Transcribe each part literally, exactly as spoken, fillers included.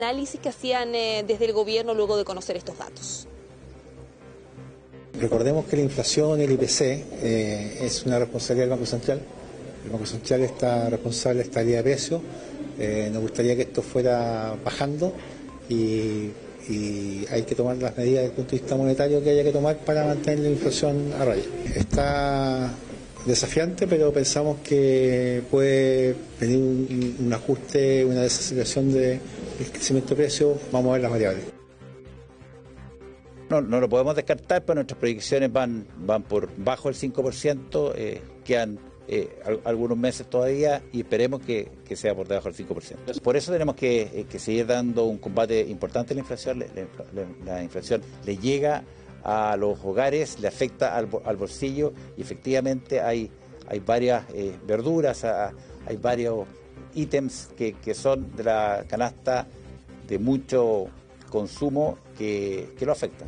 Análisis que hacían eh, desde el gobierno luego de conocer estos datos. Recordemos que la inflación, el I P C, eh, es una responsabilidad del Banco Central. El Banco Central está responsable de esta estabilidad de precios. Eh, nos gustaría que esto fuera bajando y, y hay que tomar las medidas desde el punto de vista monetario que haya que tomar para mantener la inflación a raya. Está desafiante, pero pensamos que puede venir un, un ajuste, una desaceleración del crecimiento de precios. Vamos a ver las variables. No, no lo podemos descartar, pero nuestras proyecciones van, van por bajo el cinco por ciento, eh, quedan eh, algunos meses todavía y esperemos que, que sea por debajo del cinco por ciento. Por eso tenemos que, eh, que seguir dando un combate importante a la inflación. La, la, la inflación le llega a los hogares, le afecta al, al bolsillo y efectivamente hay, hay varias eh, verduras, a, hay varios ítems que, que son de la canasta de mucho consumo que, que lo afectan.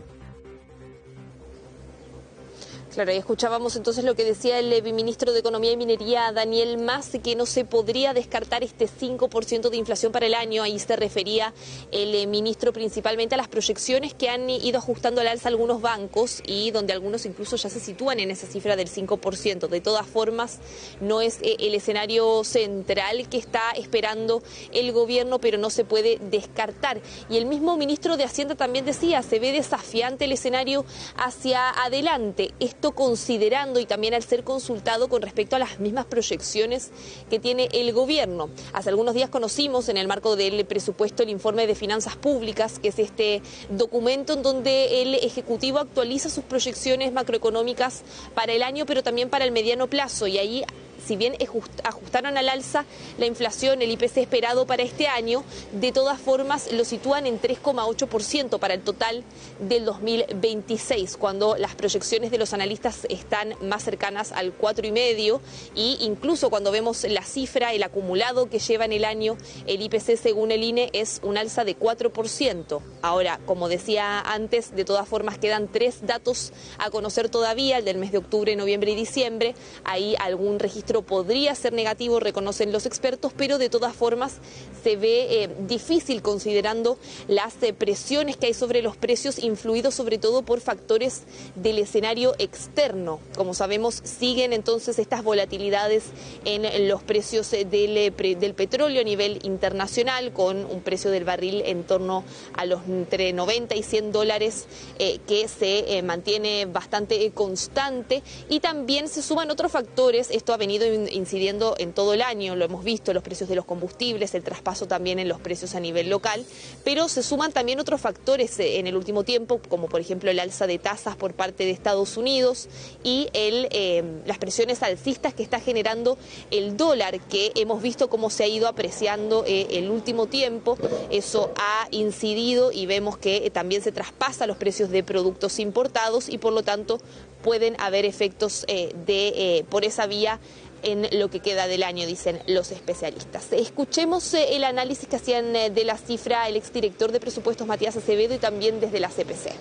Claro, y escuchábamos entonces lo que decía el viceministro de Economía y Minería, Daniel Mas, que no se podría descartar este cinco por ciento de inflación para el año. Ahí se refería el ministro principalmente a las proyecciones que han ido ajustando al alza algunos bancos y donde algunos incluso ya se sitúan en esa cifra del cinco por ciento. De todas formas, no es el escenario central que está esperando el gobierno, pero no se puede descartar. Y el mismo ministro de Hacienda también decía, se ve desafiante el escenario hacia adelante. Esto considerando y también al ser consultado con respecto a las mismas proyecciones que tiene el gobierno. Hace algunos días conocimos en el marco del presupuesto el informe de finanzas públicas, que es este documento en donde el Ejecutivo actualiza sus proyecciones macroeconómicas para el año, pero también para el mediano plazo, y ahí, si bien ajustaron al alza la inflación, el I P C esperado para este año, de todas formas lo sitúan en tres coma ocho por ciento para el total del dos mil veintiséis, cuando las proyecciones de los analistas están más cercanas al cuatro coma cinco por ciento, y incluso cuando vemos la cifra, el acumulado que lleva en el año el I P C según el I N E es un alza de cuatro por ciento. Ahora, como decía antes, de todas formas quedan tres datos a conocer todavía, el del mes de octubre, noviembre y diciembre. Hay algún registro podría ser negativo, reconocen los expertos, pero de todas formas se ve eh, difícil considerando las eh, presiones que hay sobre los precios, influidos sobre todo por factores del escenario externo. Como sabemos, siguen entonces estas volatilidades en los precios del, del petróleo a nivel internacional, con un precio del barril en torno a los entre noventa y cien dólares, eh, que se eh, mantiene bastante constante, y también se suman otros factores. Esto ha venido incidiendo en todo el año, lo hemos visto, los precios de los combustibles, el traspaso también en los precios a nivel local, pero se suman también otros factores en el último tiempo, como por ejemplo el alza de tasas por parte de Estados Unidos y el, eh, las presiones alcistas que está generando el dólar, que hemos visto cómo se ha ido apreciando eh, el último tiempo. Eso ha incidido y vemos que eh, también se traspasa los precios de productos importados y por lo tanto pueden haber efectos eh, de eh, por esa vía en lo que queda del año, dicen los especialistas. Escuchemos eh, el análisis que hacían eh, de la cifra el exdirector de presupuestos Matías Acevedo y también desde la C P C.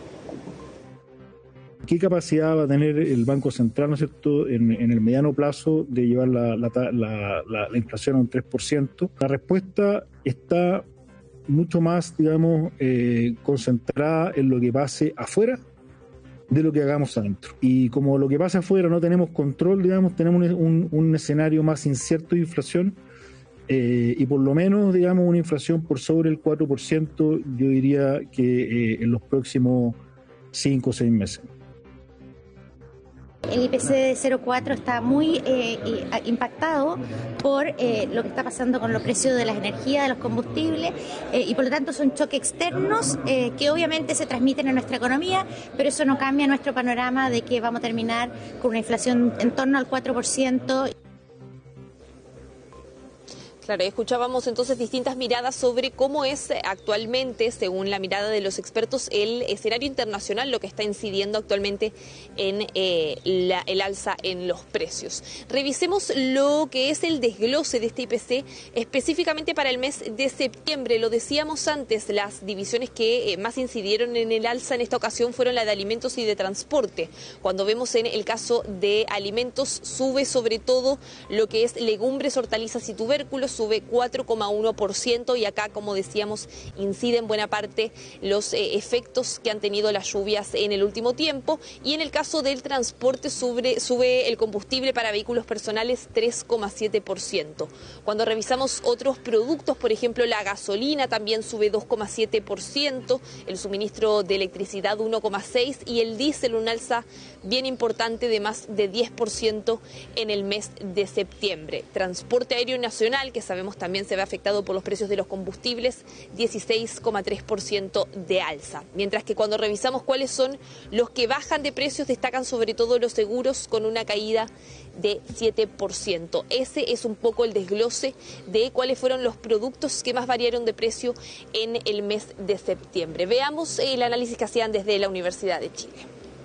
¿Qué capacidad va a tener el Banco Central, ¿no es cierto?, en, en el mediano plazo de llevar la, la, la, la, la inflación a un tres por ciento? La respuesta está mucho más, digamos, eh, concentrada en lo que pase afuera de lo que hagamos adentro. Y como lo que pasa afuera no tenemos control, digamos, tenemos un, un, un escenario más incierto de inflación, eh, y por lo menos, digamos, una inflación por sobre el cuatro por ciento, yo diría que eh, en los próximos cinco o seis meses. El I P C de cero coma cuatro está muy eh, impactado por eh, lo que está pasando con los precios de las energías, de los combustibles, eh, y por lo tanto son choques externos eh, que obviamente se transmiten en nuestra economía, pero eso no cambia nuestro panorama de que vamos a terminar con una inflación en torno al cuatro por ciento. Claro, escuchábamos entonces distintas miradas sobre cómo es actualmente, según la mirada de los expertos, el escenario internacional, lo que está incidiendo actualmente en eh, la, el alza en los precios. Revisemos lo que es el desglose de este I P C específicamente para el mes de septiembre. Lo decíamos antes, las divisiones que eh, más incidieron en el alza en esta ocasión fueron la de alimentos y de transporte. Cuando vemos en el caso de alimentos, sube sobre todo lo que es legumbres, hortalizas y tubérculos, sube cuatro coma uno por ciento y acá, como decíamos, incide en buena parte los eh, efectos que han tenido las lluvias en el último tiempo. Y en el caso del transporte sube, sube el combustible para vehículos personales tres coma siete por ciento. Cuando revisamos otros productos, por ejemplo la gasolina también sube dos coma siete por ciento, el suministro de electricidad uno coma seis por ciento y el diésel un alza bien importante de más de diez por ciento en el mes de septiembre. Transporte aéreo nacional, que sabemos también se ve afectado por los precios de los combustibles, dieciséis coma tres por ciento de alza. Mientras que cuando revisamos cuáles son los que bajan de precios, destacan sobre todo los seguros con una caída de siete por ciento. Ese es un poco el desglose de cuáles fueron los productos que más variaron de precio en el mes de septiembre. Veamos el análisis que hacían desde la Universidad de Chile.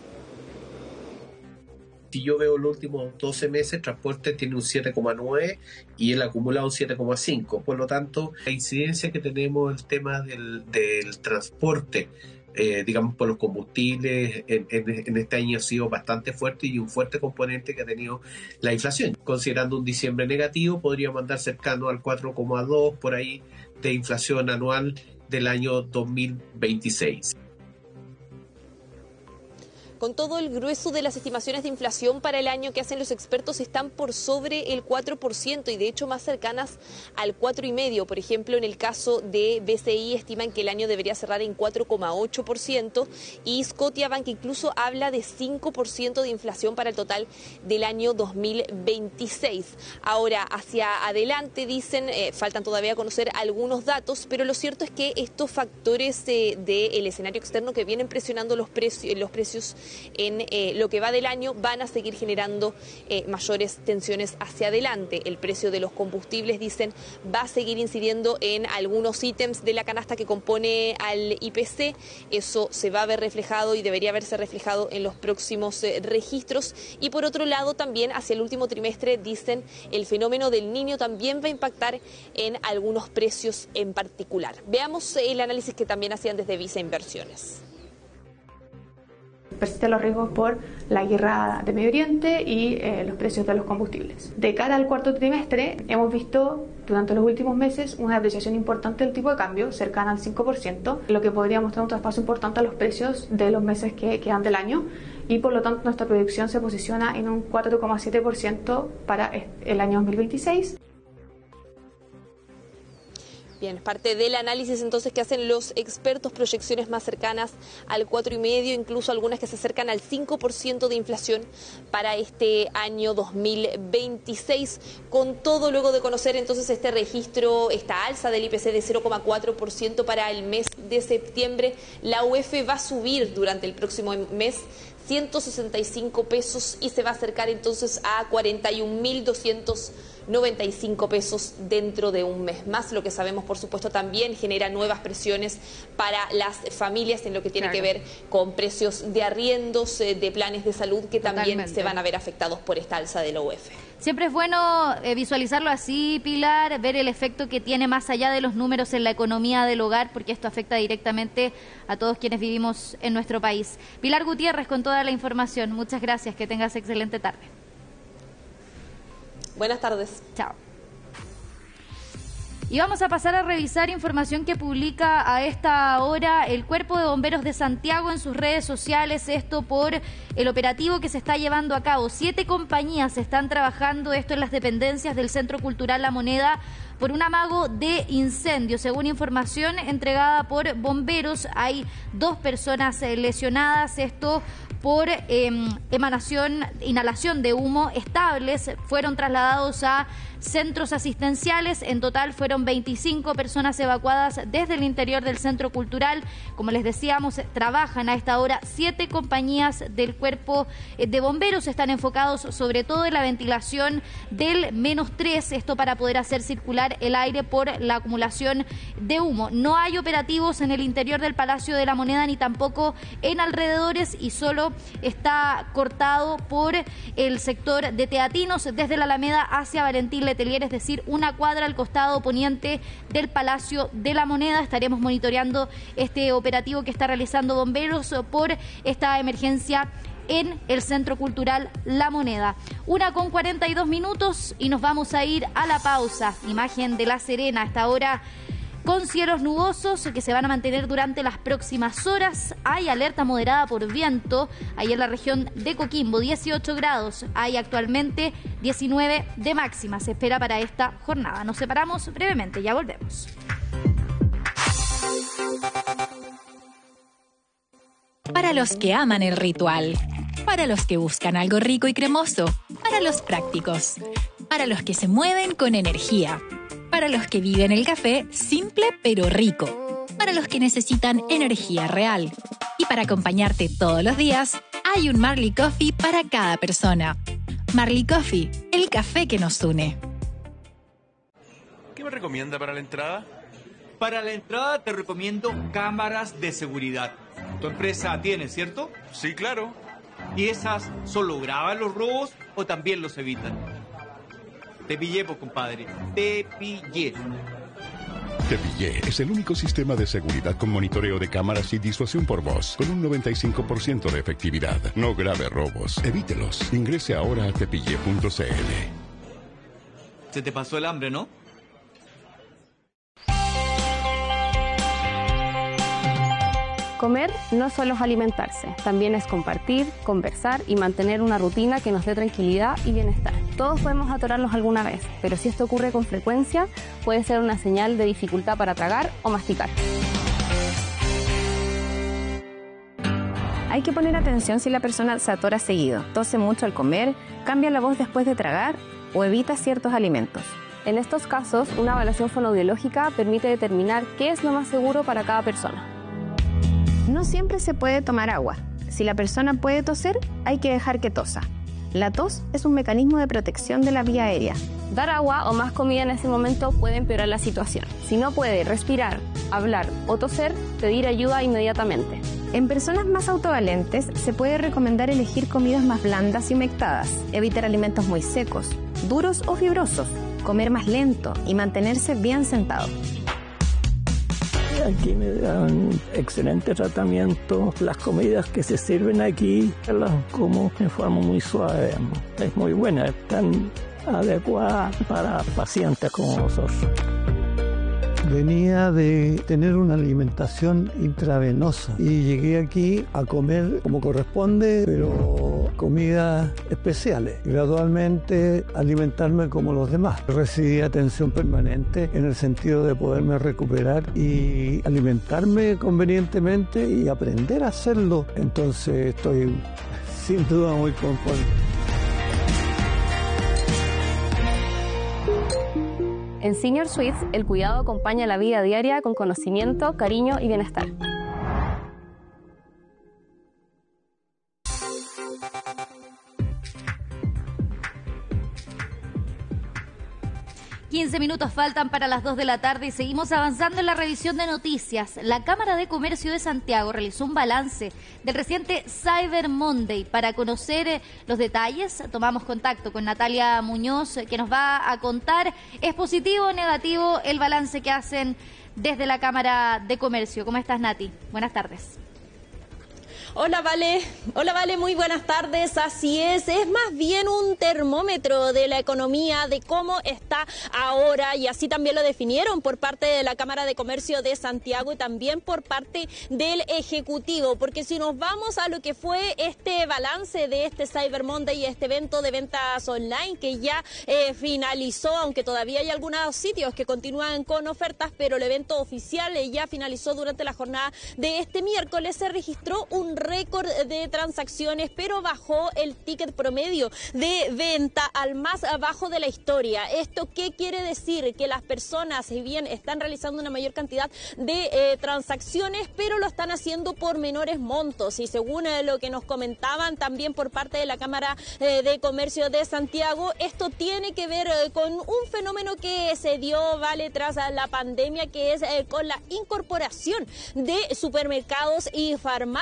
Si yo veo los últimos doce meses, transporte tiene un siete coma nueve y el acumulado un siete coma cinco. Por lo tanto, la incidencia que tenemos en el tema del, del transporte, eh, digamos por los combustibles, en, en, en este año ha sido bastante fuerte y un fuerte componente que ha tenido la inflación. Considerando un diciembre negativo, podríamos andar cercano al cuatro coma dos por ahí de inflación anual del año dos mil veintiséis. Con todo, el grueso de las estimaciones de inflación para el año que hacen los expertos están por sobre el cuatro por ciento y de hecho más cercanas al cuatro coma cinco por ciento. Por ejemplo, en el caso de B C I estiman que el año debería cerrar en cuatro coma ocho por ciento y Scotiabank incluso habla de cinco por ciento de inflación para el total del año dos mil veintiséis. Ahora, hacia adelante dicen, eh, faltan todavía conocer algunos datos, pero lo cierto es que estos factores eh, del escenario externo que vienen presionando los precios, los precios en eh, lo que va del año van a seguir generando eh, mayores tensiones hacia adelante. El precio de los combustibles, dicen, va a seguir incidiendo en algunos ítems de la canasta que compone al I P C. Eso se va a ver reflejado y debería verse reflejado en los próximos eh, registros. Y por otro lado, también hacia el último trimestre, dicen, el fenómeno del Niño también va a impactar en algunos precios en particular. Veamos el análisis que también hacían desde Visa Inversiones. Persisten los riesgos por la guerra de Medio Oriente y eh, los precios de los combustibles. De cara al cuarto trimestre, hemos visto durante los últimos meses una apreciación importante del tipo de cambio, cercana al cinco por ciento, lo que podría mostrar un traspaso importante a los precios de los meses que quedan del año y por lo tanto nuestra proyección se posiciona en un cuatro coma siete por ciento para el año dos mil veintiséis. Bien, es parte del análisis entonces que hacen los expertos, proyecciones más cercanas al cuatro coma cinco por ciento, incluso algunas que se acercan al cinco por ciento de inflación para este año dos mil veintiséis. Con todo, luego de conocer entonces este registro, esta alza del I P C de cero coma cuatro por ciento para el mes de septiembre, la U E F va a subir durante el próximo mes ciento sesenta y cinco pesos y se va a acercar entonces a cuarenta y un mil doscientos noventa y cinco pesos dentro de un mes más. Lo que sabemos, por supuesto, también genera nuevas presiones para las familias en lo que tiene claro. que ver con precios de arriendos, de planes de salud que también Totalmente. se van a ver afectados por esta alza de la U E F. Siempre es bueno eh, visualizarlo así, Pilar, ver el efecto que tiene más allá de los números en la economía del hogar, porque esto afecta directamente a todos quienes vivimos en nuestro país. Pilar Gutiérrez con toda la información. Muchas gracias, que tengas excelente tarde. Buenas tardes. Chao. Y vamos a pasar a revisar información que publica a esta hora el Cuerpo de Bomberos de Santiago en sus redes sociales, esto por el operativo que se está llevando a cabo. Siete compañías están trabajando esto en las dependencias del Centro Cultural La Moneda por un amago de incendio. Según información entregada por bomberos, hay dos personas lesionadas, esto por eh, emanación, inhalación de humo estables, fueron trasladados a centros asistenciales. En total fueron veinticinco personas evacuadas desde el interior del centro cultural. Como les decíamos, trabajan a esta hora siete compañías del cuerpo de bomberos. Están enfocados sobre todo en la ventilación del menos tres, esto para poder hacer circular el aire por la acumulación de humo. No hay operativos en el interior del Palacio de la Moneda ni tampoco en alrededores y solo está cortado por el sector de Teatinos desde la Alameda hacia Valentín Letelier, es decir, una cuadra al costado poniente del Palacio de la Moneda. Estaremos monitoreando este operativo que está realizando bomberos por esta emergencia en el Centro Cultural La Moneda. Una con cuarenta y dos minutos y nos vamos a ir a la pausa. Imagen de La Serena a esta hora con cielos nubosos que se van a mantener durante las próximas horas. Hay alerta moderada por viento ahí en la región de Coquimbo, dieciocho grados. Hay actualmente diecinueve de máxima. Se espera para esta jornada. Nos separamos brevemente, ya volvemos. Para los que aman el ritual, para los que buscan algo rico y cremoso, para los prácticos, para los que se mueven con energía, para los que viven el café simple pero rico, para los que necesitan energía real. Y para acompañarte todos los días, hay un Marley Coffee para cada persona. Marley Coffee, el café que nos une. ¿Qué me recomienda para la entrada? Para la entrada te recomiendo cámaras de seguridad. Tu empresa tiene, ¿cierto? Sí, claro. ¿Y esas solo graban los robos o también los evitan? Te pillé, pues, compadre. Te pillé. Te pillé es el único sistema de seguridad con monitoreo de cámaras y disuasión por voz, con un noventa y cinco por ciento de efectividad. No grave robos, evítelos. Ingrese ahora a tepille punto c l. Se te pasó el hambre, ¿no? Comer no solo es alimentarse, también es compartir, conversar y mantener una rutina que nos dé tranquilidad y bienestar. Todos podemos atorarnos alguna vez, pero si esto ocurre con frecuencia, puede ser una señal de dificultad para tragar o masticar. Hay que poner atención si la persona se atora seguido, tose mucho al comer, cambia la voz después de tragar o evita ciertos alimentos. En estos casos, una evaluación fonoaudiológica permite determinar qué es lo más seguro para cada persona. No siempre se puede tomar agua. Si la persona puede toser, hay que dejar que tosa. La tos es un mecanismo de protección de la vía aérea. Dar agua o más comida en ese momento puede empeorar la situación. Si no puede respirar, hablar o toser, pedir ayuda inmediatamente. En personas más autovalentes se puede recomendar elegir comidas más blandas y humectadas, evitar alimentos muy secos, duros o fibrosos, comer más lento y mantenerse bien sentado. Aquí me dan excelente tratamiento. Las comidas que se sirven aquí las como de forma muy suave. Es muy buena, están adecuadas para pacientes como nosotros. Venía de tener una alimentación intravenosa y llegué aquí a comer como corresponde, pero comidas especiales. Gradualmente alimentarme como los demás. Recibí atención permanente en el sentido de poderme recuperar y alimentarme convenientemente y aprender a hacerlo. Entonces estoy sin duda muy conforme. En Senior Suites, el cuidado acompaña la vida diaria con conocimiento, cariño y bienestar. quince minutos faltan para las dos de la tarde y seguimos avanzando en la revisión de noticias. La Cámara de Comercio de Santiago realizó un balance del reciente Cyber Monday. Para conocer los detalles, tomamos contacto con Natalia Muñoz, que nos va a contar, ¿es positivo o negativo el balance que hacen desde la Cámara de Comercio? ¿Cómo estás, Nati? Buenas tardes. Hola, Vale. Hola, Vale, muy buenas tardes. Así es, es más bien un termómetro de la economía, de cómo está ahora, y así también lo definieron por parte de la Cámara de Comercio de Santiago y también por parte del Ejecutivo, porque si nos vamos a lo que fue este balance de este Cyber Monday y este evento de ventas online que ya eh, finalizó, aunque todavía hay algunos sitios que continúan con ofertas, pero el evento oficial eh, ya finalizó durante la jornada de este miércoles. Se registró un récord de transacciones, pero bajó el ticket promedio de venta al más bajo de la historia. ¿Esto qué quiere decir? Que las personas, si bien están realizando una mayor cantidad de eh, transacciones, pero lo están haciendo por menores montos, y según eh, lo que nos comentaban también por parte de la Cámara eh, de Comercio de Santiago, esto tiene que ver eh, con un fenómeno que se dio, Vale, tras la pandemia, que es eh, con la incorporación de supermercados y farmacias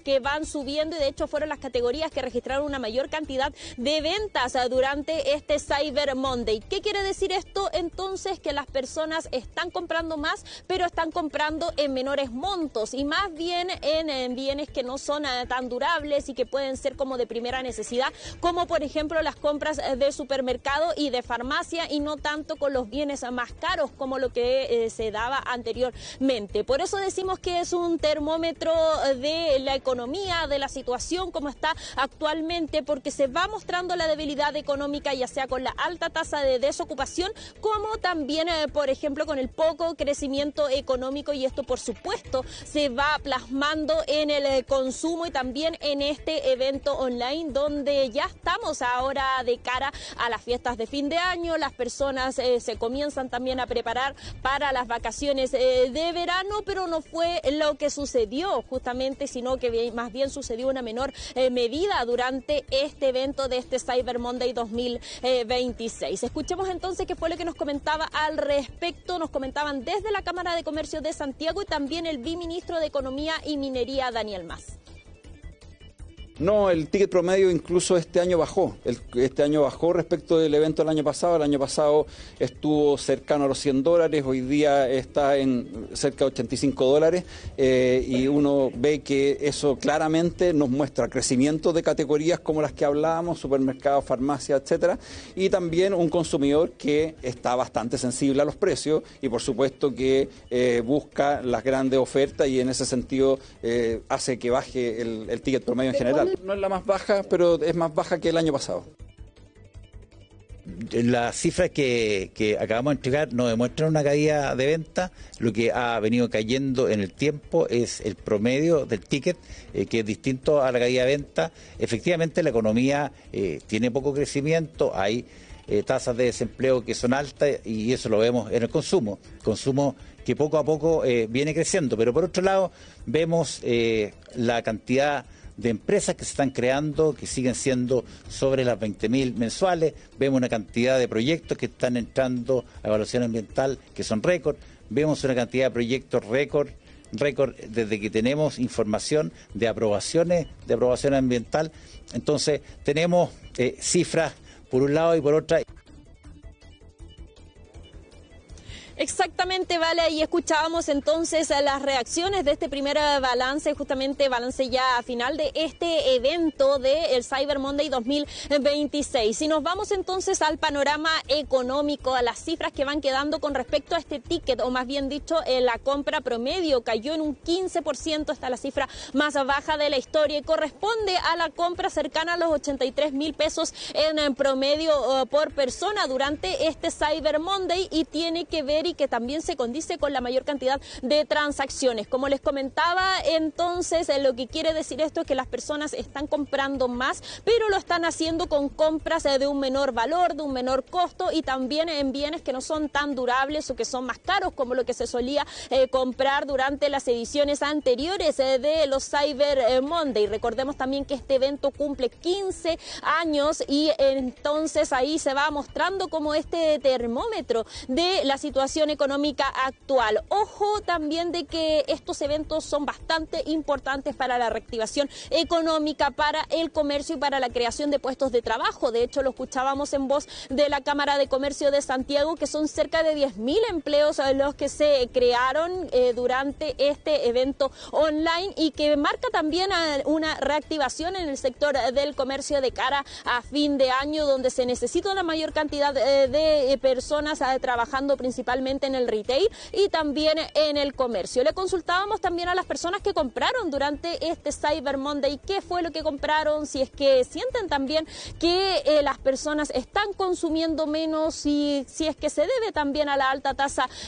que van subiendo y de hecho fueron las categorías que registraron una mayor cantidad de ventas durante este Cyber Monday. ¿Qué quiere decir esto? Entonces que las personas están comprando más, pero están comprando en menores montos y más bien en, en bienes que no son uh, tan durables y que pueden ser como de primera necesidad, como por ejemplo las compras de supermercado y de farmacia, y no tanto con los bienes más caros como lo que eh, se daba anteriormente. Por eso decimos que es un termómetro de la economía, de la situación como está actualmente, porque se va mostrando la debilidad económica, ya sea con la alta tasa de desocupación, como también, eh, por ejemplo, con el poco crecimiento económico, y esto por supuesto se va plasmando en el eh, consumo y también en este evento online, donde ya estamos ahora de cara a las fiestas de fin de año. Las personas eh, se comienzan también a preparar para las vacaciones eh, de verano, pero no fue lo que sucedió justamente, sino que más bien sucedió una menor eh, medida durante este evento de este Cyber Monday dos mil veintiséis. Escuchemos entonces qué fue lo que nos comentaba al respecto. Nos comentaban desde la Cámara de Comercio de Santiago y también el viceministro de Economía y Minería, Daniel Mas. No, el ticket promedio incluso este año bajó. El, este año bajó respecto del evento del año pasado. El año pasado estuvo cercano a los cien dólares, hoy día está en cerca de ochenta y cinco dólares eh, y uno ve que eso claramente nos muestra crecimiento de categorías como las que hablábamos, supermercados, farmacias, etcétera, y también un consumidor que está bastante sensible a los precios y por supuesto que eh, busca las grandes ofertas y en ese sentido eh, hace que baje el, el ticket promedio en general. No es la más baja, pero es más baja que el año pasado. Las cifras que, que acabamos de entregar no demuestran una caída de venta. Lo que ha venido cayendo en el tiempo es el promedio del ticket, eh, que es distinto a la caída de venta. Efectivamente, la economía eh, tiene poco crecimiento, hay eh, tasas de desempleo que son altas y eso lo vemos en el consumo. Consumo que poco a poco eh, viene creciendo, pero por otro lado vemos eh, la cantidad de empresas que se están creando, que siguen siendo sobre las veinte mil mensuales. Vemos una cantidad de proyectos que están entrando a evaluación ambiental que son récord. Vemos una cantidad de proyectos récord, récord desde que tenemos información de aprobaciones, de aprobación ambiental. Entonces tenemos eh, cifras por un lado y por otra. Exactamente, vale, y escuchábamos entonces las reacciones de este primer balance, justamente balance ya final de este evento del Cyber Monday dos mil veintiséis. Si nos vamos entonces al panorama económico, a las cifras que van quedando con respecto a este ticket, o más bien dicho, eh, la compra promedio cayó en un quince por ciento, esta es la cifra más baja de la historia y corresponde a la compra cercana a los ochenta y tres mil pesos en, en promedio uh, por persona durante este Cyber Monday, y tiene que ver y que también se condice con la mayor cantidad de transacciones. Como les comentaba, entonces eh, lo que quiere decir esto es que las personas están comprando más, pero lo están haciendo con compras eh, de un menor valor, de un menor costo, y también en bienes que no son tan durables o que son más caros, como lo que se solía eh, comprar durante las ediciones anteriores eh, de los Cyber eh, Monday. Recordemos también que este evento cumple quince años y eh, entonces ahí se va mostrando como este termómetro de la situación económica actual. Ojo también de que estos eventos son bastante importantes para la reactivación económica, para el comercio y para la creación de puestos de trabajo. De hecho, lo escuchábamos en voz de la Cámara de Comercio de Santiago, que son cerca de diez mil empleos los que se crearon eh, durante este evento online y que marca también una reactivación en el sector del comercio de cara a fin de año, donde se necesita una mayor cantidad eh, de personas eh, trabajando principalmente en el retail y también en el comercio. Le consultábamos también a las personas que compraron durante este Cyber Monday qué fue lo que compraron, si es que sienten también que eh, las personas están consumiendo menos y si es que se debe también a la alta tasa